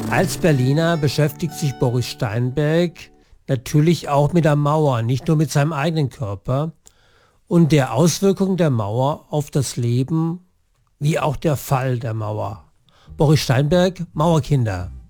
Als Berliner beschäftigt sich Boris Steinberg natürlich auch mit der Mauer, nicht nur mit seinem eigenen Körper und der Auswirkung der Mauer auf das Leben, wie auch der Fall der Mauer. Boris Steinberg, Mauerkinder.